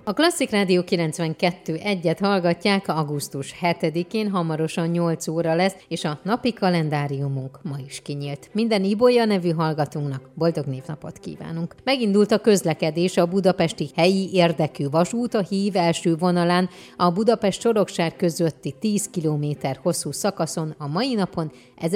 A Klasszik Rádió 92.1-et hallgatják, augusztus 7-én hamarosan 8 óra lesz, és a napi kalendáriumunk ma is kinyílt. Minden Ibolya nevű hallgatónknak boldog névnapot kívánunk. Megindult a közlekedés a budapesti helyi érdekű vasút a hív első vonalán a Budapest-Sorokság közötti 10 km hosszú szakaszon a mai napon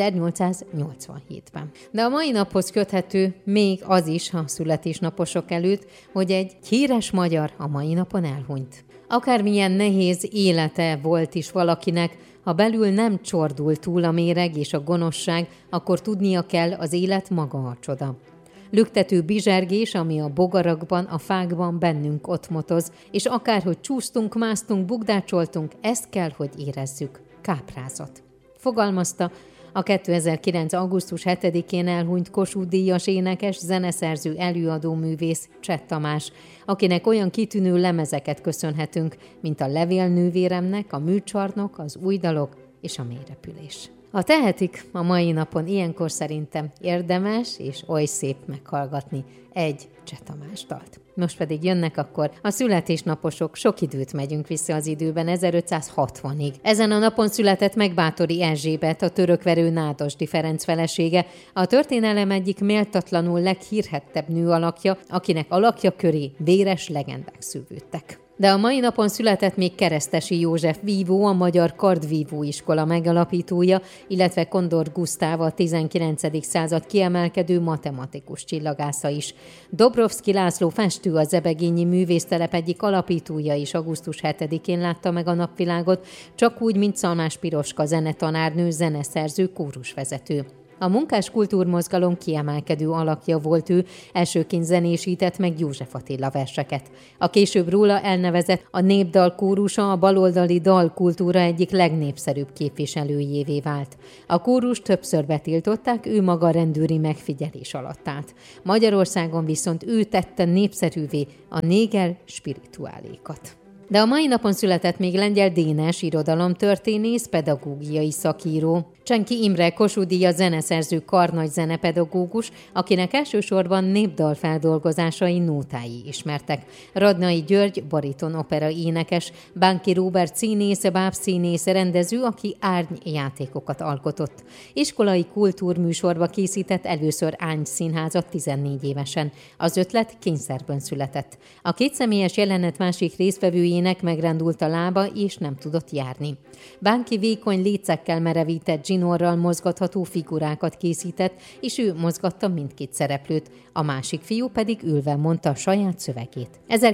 1887-ben. De a mai naphoz köthető még az is a születésnaposok előtt, hogy egy híres magyar a mai napon elhunyt. Akármilyen nehéz élete volt is valakinek, ha belül nem csordul túl a méreg és a gonoszság, akkor tudnia kell, az élet maga a csoda. Lüktető bizsergés, ami a bogarakban, a fákban bennünk ott motoz, és akárhogy csúsztunk, másztunk, bugdácsoltunk, ezt kell, hogy érezzük. Káprázat. Fogalmazta a 2009. augusztus 7-én elhunyt Kossuth-díjas énekes, zeneszerző, előadó művész Cseh Tamás, akinek olyan kitűnő lemezeket köszönhetünk, mint a Levélnővéremnek, a Műcsarnok, az Új dalok és a Mélyrepülés. Ha tehetik, a mai napon ilyenkor szerintem érdemes és oly szép meghallgatni egy Cseh Tamás dalt. Most pedig jönnek akkor a születésnaposok, sok időt megyünk vissza az időben, 1560-ig. Ezen a napon született meg Báthory Erzsébet, a törökverő Nádasdy Ferenc felesége, a történelem egyik méltatlanul leghírhettebb nő alakja, akinek alakja köré véres legendák szűvődtek. De a mai napon született még Keresztesi József vívó, a Magyar Kardvívó Iskola megalapítója, illetve Kondor Gusztáv, a 19. század kiemelkedő matematikus csillagásza is. Dobrovszky László festő, a Zebegényi Művésztelep egyik alapítója is augusztus 7-én látta meg a napvilágot, csak úgy, mint Szalmás Piroska zenetanárnő, zeneszerző, kórusvezető. A munkás kultúrmozgalom kiemelkedő alakja volt ő, elsőként zenésített meg József Attila verseket. A később róla elnevezett a népdal kórusa a baloldali dalkultúra egyik legnépszerűbb képviselőjévé vált. A kórust többször betiltották, ő maga rendőri megfigyelés alatt állt. Magyarországon viszont ő tette népszerűvé a néger spirituálékat. De a mai napon született még Lengyel Dénes, irodalomtörténész, pedagógiai szakíró. Csenki Imre, Kossuth-díjas zeneszerző, karnagy zenepedagógus, akinek elsősorban népdal feldolgozásai, nótái ismertek. Radnai György, bariton opera énekes, Bánki Róbert színész, bábszínész, rendező, aki árnyjátékokat alkotott. Iskolai kultúrműsorba készített először Ány színházat 14 évesen. Az ötlet kényszerből született. A kétszemélyes jelenet másik résztvevőjének megrendult a lába, és nem tudott járni. Bánki vékony lécekkel merevített zsinorral mozgatható figurákat készített, és ő mozgatta mindkét szereplőt, a másik fiú pedig ülve mondta a saját szövegét.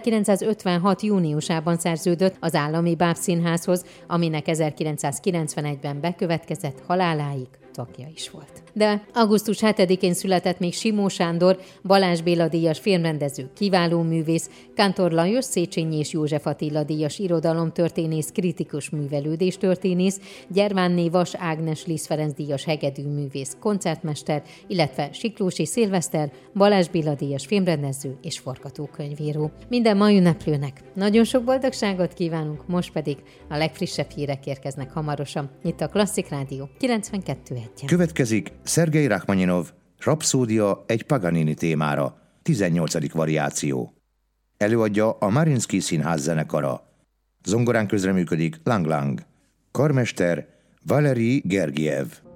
1956. júniusában szerződött az Állami Bábszínházhoz, aminek 1991-ben bekövetkezett, haláláig tagja is volt. De augusztus 7-én született még Simó Sándor, Balázs Béla díjas filmrendező, kiváló művész, Kántor Lajos, Széchenyi és József Attila díjas irodalomtörténész, kritikus művelődéstörténész, Gyermánné Vas Ágnes Liszt Ferenc díjas hegedűművész, koncertmester, illetve Siklósi Szilveszter, Balázs Béla díjas filmrendező és forgatókönyvíró. Minden mai ünneplőnek nagyon sok boldogságot kívánunk, most pedig a legfrissebb hírek érkeznek hamarosan. Itt a Klasszik Rádió 92.1. Következik Szergej Rachmaninov, Rapszódia egy Paganini témára, 18. variáció. Előadja a Mariinsky Színház zenekara. Zongorán közreműködik Lang Lang. Karmester Valeri Gergiev.